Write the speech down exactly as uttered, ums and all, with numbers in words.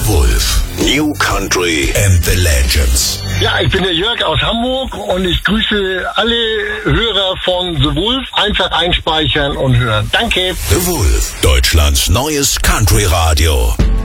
The Wolf. New Country and the Legends. Ja, ich bin der Jörg aus Hamburg und ich grüße alle Hörer von The Wolf. Einfach einspeichern und hören. Danke. The Wolf, Deutschlands neues Country Radio.